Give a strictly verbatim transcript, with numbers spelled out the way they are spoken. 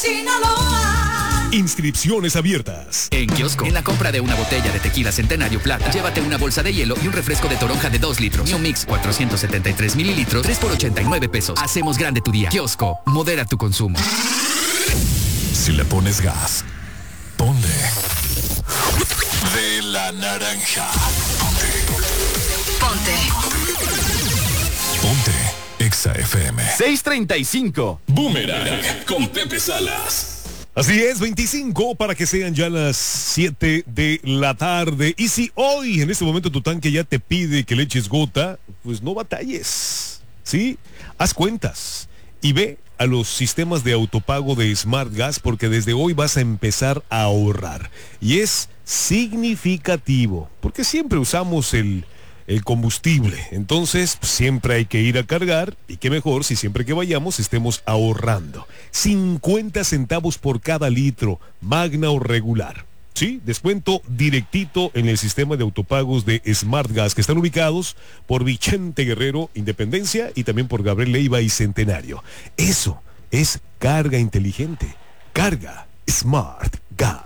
Sinaloa. Inscripciones abiertas. En Kiosco, en la compra de una botella de tequila Centenario Plata, llévate una bolsa de hielo y un refresco de toronja de dos litros. New Mix cuatrocientos setenta y tres mililitros, tres por ochenta y nueve pesos. Hacemos grande tu día. Kiosco, modera tu consumo. Si le pones gas, ponle de la naranja. Ponte. Ponte Exa F M. seis treinta y cinco. Boomerang con Pepe Salas. Así es, veinticinco para que sean ya las siete de la tarde. Y si hoy, en este momento, tu tanque ya te pide que le eches gota, pues no batalles, ¿sí? Haz cuentas y ve a los sistemas de autopago de Smart Gas, porque desde hoy vas a empezar a ahorrar. Y es significativo, porque siempre usamos el... el combustible, entonces pues, siempre hay que ir a cargar, y qué mejor si siempre que vayamos estemos ahorrando. cincuenta centavos por cada litro, magna o regular. Sí, descuento directito en el sistema de autopagos de Smart Gas, que están ubicados por Vicente Guerrero, Independencia, y también por Gabriel Leiva y Centenario. Eso es carga inteligente. Carga Smart Gas.